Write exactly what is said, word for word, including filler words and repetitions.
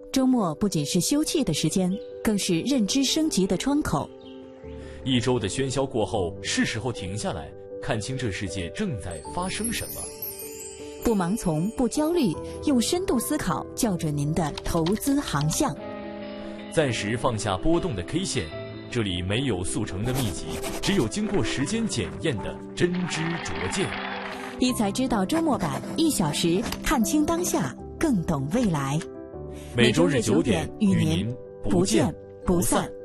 周末不仅是休憩的时间，更是认知升级的窗口。 一周的喧嚣过后，是时候停下来，看清这世界正在发生什么。 不盲从，不焦虑，用深度思考校准您的投资航向。 暂时放下波动的 K 线，这里没有速成的秘籍，只有经过时间检验的真知灼见。 一才知道周末版，一小时看清当下，更懂未来。 每周日九点与您不见不散。